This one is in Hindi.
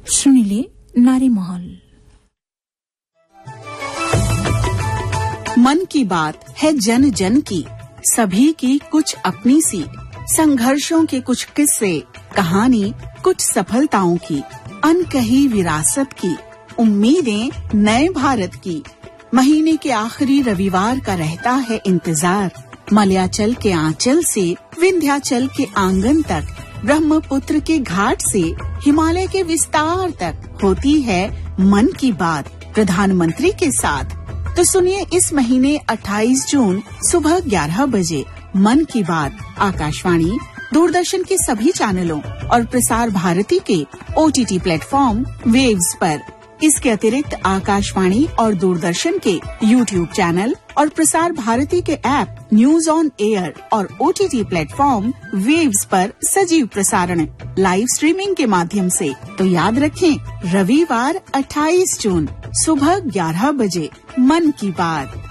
सुनिले नारी महल। मन की बात है जन जन की, सभी की कुछ अपनी सी, संघर्षों के कुछ किस्से, कहानी कुछ सफलताओं की, अनकही विरासत की, उम्मीदें नए भारत की। महीने के आखिरी रविवार का रहता है इंतजार। मलयाचल के आंचल से विंध्याचल के आंगन तक, ब्रह्मपुत्र के घाट से हिमालय के विस्तार तक होती है मन की बात प्रधानमंत्री के साथ। तो सुनिए इस महीने 28 जून सुबह 11 बजे मन की बात आकाशवाणी, दूरदर्शन के सभी चैनलों और प्रसार भारती के OTT प्लेटफॉर्म वेव्स पर। इसके अतिरिक्त आकाशवाणी और दूरदर्शन के YouTube चैनल और प्रसार भारती के ऐप न्यूज ऑन एयर और OTT प्लेटफॉर्म वेव्स पर सजीव प्रसारण लाइव स्ट्रीमिंग के माध्यम से। तो याद रखें, रविवार 28 जून सुबह 11 बजे मन की बात।